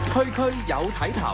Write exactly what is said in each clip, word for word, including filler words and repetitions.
區區有睇頭。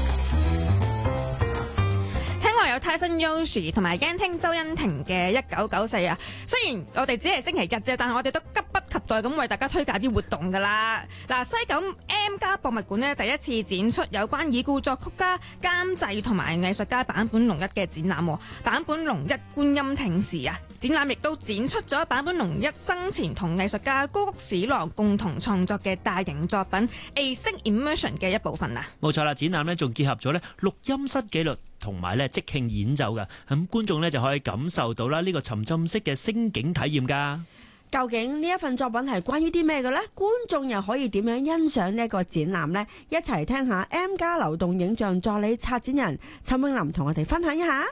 有 Tyson Yoshi 同埋驚聽周欣婷嘅一九九四啊！雖然我哋只係星期日啫，但係我哋都急不及待咁為大家推介啲活動㗎啦。嗱，西九 M+ 博物館呢，第一次展出有關已故作曲家、監製同埋藝術家坂本龍一嘅展覽。坂本龍一觀音聽時啊！展覽亦都展出咗坂本龍一生前同藝術家高谷史郎共同創作嘅大型作品《Async Immersion》嘅一部分啊！ 冇錯啦，展覽呢仲結合咗呢錄音室紀律同埋咧即興演奏嘅，咁觀眾咧就可以感受到啦呢個沉浸式嘅聲景體驗㗎。 究竟呢一份作品係關於啲咩嘅呢？觀眾又可以點樣欣賞呢一個展覽呢？一齊聽下 M+ 流動影像助理策展人陳永琳同我哋分享一下。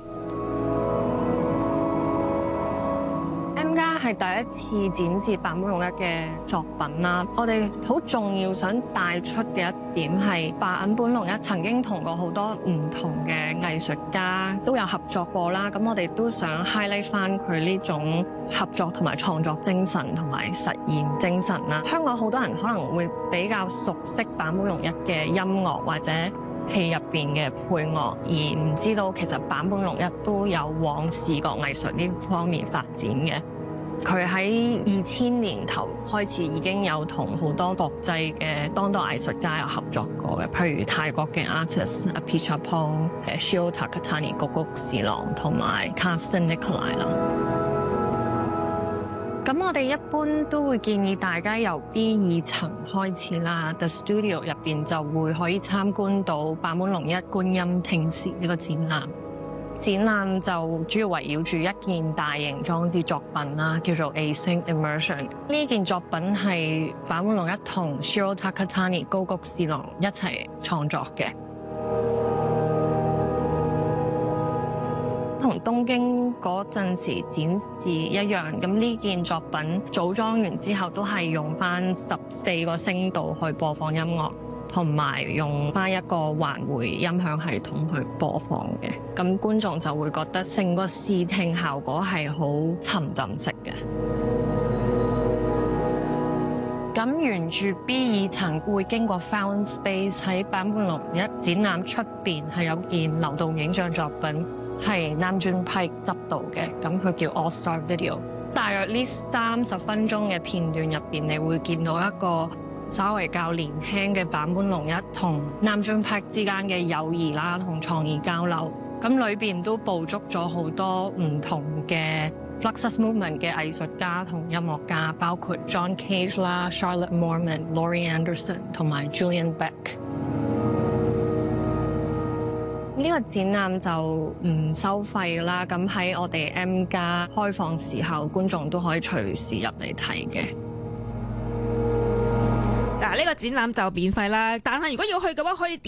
M+ 係第一次展示坂本龍一嘅作品啦。我哋好重要想帶出嘅一點係坂本龍一曾經同過好多唔同嘅藝術家都有合作過啦。咁我哋都想 highlight 翻佢呢種合作同埋創作精神同埋實驗精神啦。香港好多人可能會比較熟悉坂本龍一嘅音樂或者戲入邊嘅配樂，而唔知道其實坂本龍一都有往視覺藝術呢方面發展嘅。佢喺二千年頭開始已經有同好多國際嘅當代藝術家有合作過嘅，譬如泰國嘅 artist Apichatpong、Shio Takatani、高谷史郎同埋 Carsten Nicolai 啦。咁我哋一般都會建議大家由 B 二層開始啦 ，The Studio 入邊就會可以參觀到坂本龍一觀音聽時呢個展覽。展覽就主要圍繞住一件大型裝置作品啦，叫做 Async Immersion。呢件作品係坂本龍一同 Shio Takatani 高谷史郎一齊創作嘅。同東京嗰陣時展示一樣，咁呢件作品組裝完之後都係用翻十四個聲道去播放音樂，同埋用翻一個環迴音響系統去播放嘅，咁觀眾就會覺得成個視聽效果係好沉浸式嘅。咁沿住 B 二層會經過 Found Space， 喺坂本龍一展覽出邊係有件流動影像作品，係 Namjoon Paik 執導嘅，咁佢叫 All Star Video。大約呢三十分鐘嘅片段入邊，你會見到一個稍為較年輕嘅坂本龍一同Namjoon Paik之間嘅友誼啦，同創意交流。咁裏邊都捕捉咗好多唔同嘅 Fluxus Movement 嘅藝術家同音樂家，包括 John Cage 啦、Charlotte Moorman、Laurie Anderson 同埋 Julian Beck。呢個展覽就唔收費啦，咁喺我哋 M+ 開放時候，觀眾都可以隨時入嚟睇嘅。 嗱，呢個展覽就免費啦，但係如果要去嘅話，可以